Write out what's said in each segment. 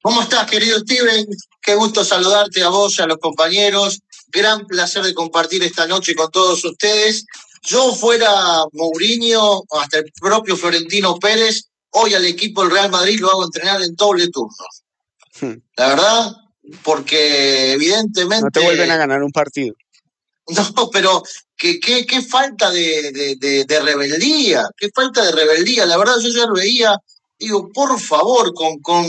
¿Cómo estás, querido Steven? Qué gusto saludarte a vos y a los compañeros. Gran placer de compartir esta noche con todos ustedes. Yo fuera Mourinho, hasta el propio Florentino Pérez, hoy al equipo del Real Madrid lo hago entrenar en doble turno. La verdad, porque evidentemente... No te vuelven a ganar un partido. No, pero qué falta de rebeldía, qué falta de rebeldía. La verdad, yo ya lo veía, digo, por favor, con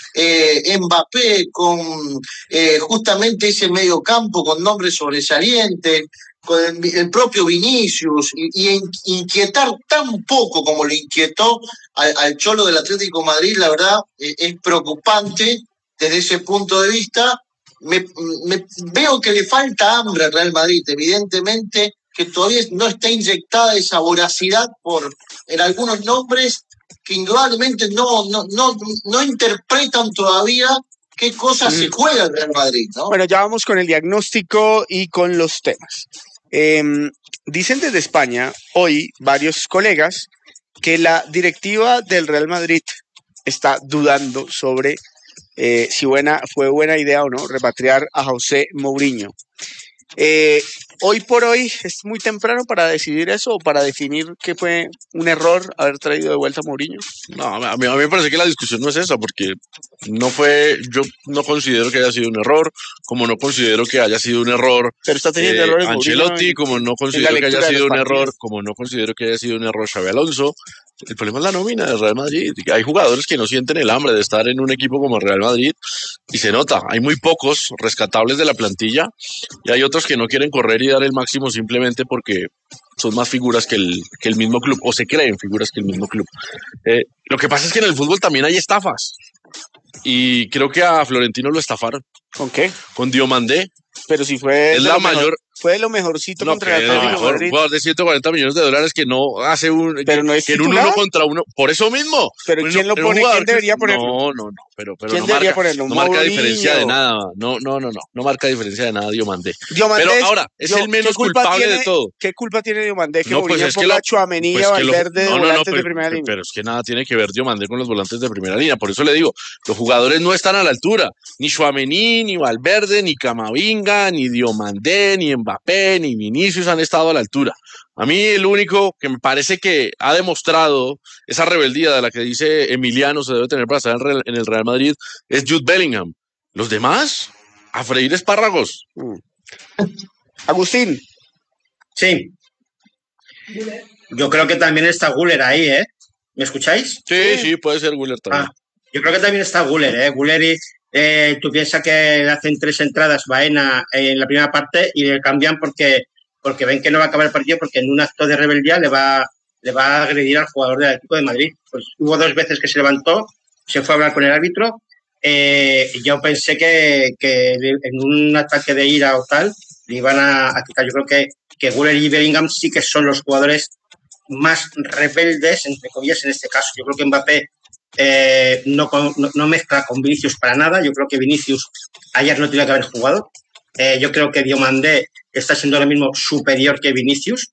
Mbappé, con justamente ese medio campo con nombres sobresalientes, con el propio Vinicius, y inquietar tan poco como lo inquietó al Cholo del Atlético de Madrid, la verdad, es preocupante desde ese punto de vista. Me veo que le falta hambre al Real Madrid, evidentemente que todavía no está inyectada esa voracidad en algunos nombres que indudablemente no interpretan todavía qué cosas se juega el Real Madrid, ¿no? Bueno, ya vamos con el diagnóstico y con los temas. Dicen desde España hoy varios colegas que la directiva del Real Madrid está dudando sobre si fue buena idea o no repatriar a José Mourinho. Hoy por hoy es muy temprano para decidir eso o para definir que fue un error haber traído de vuelta a Mourinho. No, a mí me parece que la discusión no es esa, porque yo no considero que haya sido un error, como no considero que haya sido un error Ancelotti, como no considero que haya sido un error, como no considero que haya sido un error Xabi Alonso. El problema es la nómina del Real Madrid. Hay jugadores que no sienten el hambre de estar en un equipo como el Real Madrid y se nota. Hay muy pocos rescatables de la plantilla y hay otros que no quieren correr y dar el máximo simplemente porque son más figuras que el mismo club, o se creen figuras que el mismo club. Lo que pasa es que en el fútbol también hay estafas y creo que a Florentino lo estafaron. ¿Con qué? Con Diomandé. Pero si fue fue lo mejorcito contra el Atlético de Madrid. Jugador de 140 millones de dólares que no hace pero no es que en un uno contra uno. Por eso mismo. Pero ¿quién lo pone? ¿Quién debería ponerlo? No. Pero ¿Quién debería ponerlo? No marca diferencia de nada. No marca diferencia de nada Diomandé. Pero ahora, es el menos culpable de todo. ¿Qué culpa tiene Diomandé que Mourinho ponga a Tchouaméni y a Valverde de volantes de primera línea? Pero es que nada tiene que ver Diomandé con los volantes de primera línea. Por eso le digo, los jugadores no están a la altura. Ni Tchouaméni, ni Valverde, ni Camavinga, ni Diomandé, ni Mbappé, ni Vinicius han estado a la altura. A mí el único que me parece que ha demostrado esa rebeldía de la que dice Emiliano se debe tener para estar en el Real Madrid es Jude Bellingham. Los demás, a freír espárragos. Agustín. Sí. Yo creo que también está Güler ahí, ¿eh? ¿Me escucháis? Sí, puede ser Güler también. Yo creo que también está Güler, ¿eh? Güler tú piensas que le hacen 3 entradas Baena en la primera parte y le cambian porque ven que no va a acabar el partido, porque en un acto de rebeldía le va a agredir al jugador del Atlético de Madrid. Pues hubo 2 veces que se levantó, se fue a hablar con el árbitro. Yo pensé que en un ataque de ira o tal le iban a quitar. Yo creo que Güler y Bellingham sí que son los jugadores más rebeldes, entre comillas, en este caso. Yo creo que Mbappé no mezcla con Vinicius para nada. Yo creo que Vinicius ayer no tenía que haber jugado. Yo creo que Diomandé está siendo ahora mismo superior que Vinicius,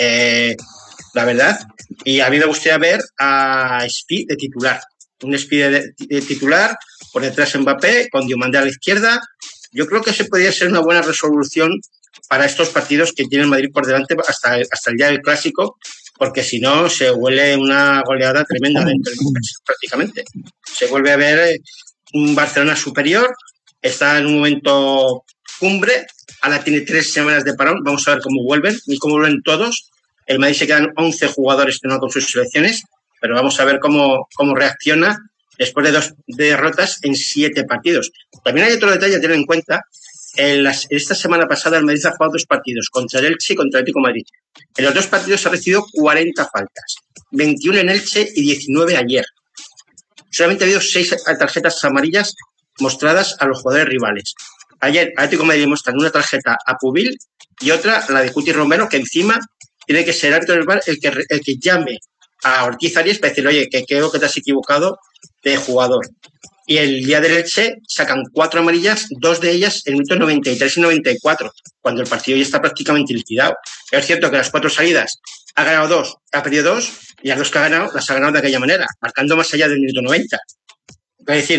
la verdad. Y a mí me gustaría ver a Speed de titular. Un Speed de titular, por detrás Mbappé, con Diomandé a la izquierda. Yo creo que ese podría ser una buena resolución para estos partidos que tiene el Madrid por delante hasta el día del Clásico, porque si no se huele una goleada tremenda dentro del prácticamente. Se vuelve a ver un Barcelona superior, está en un momento cumbre, ahora tiene 3 semanas de parón, vamos a ver cómo vuelven y cómo vuelven todos. El Madrid se quedan 11 jugadores que no con sus selecciones, pero vamos a ver cómo reacciona después de 2 derrotas en 7 partidos. También hay otro detalle a tener en cuenta. Esta semana pasada el Madrid ha jugado 2 partidos, contra el Elche y contra el Atlético de Madrid. En los 2 partidos ha recibido 40 faltas, 21 en Elche y 19 ayer. Solamente ha habido 6 tarjetas amarillas mostradas a los jugadores rivales. Ayer Atlético de Madrid muestran una tarjeta a Pubil y otra, la de Cuti Romero, que encima tiene que ser el árbitro del VAR el que llame a Ortiz Arias para decirle, oye, que creo que te has equivocado de jugador. Y el día del Elche sacan 4 amarillas, 2 de ellas en minutos 93 y 94, cuando el partido ya está prácticamente liquidado. Es cierto que las 4 salidas ha ganado 2, ha perdido 2, y las 2 que ha ganado las ha ganado de aquella manera, marcando más allá del minuto 90. Es decir,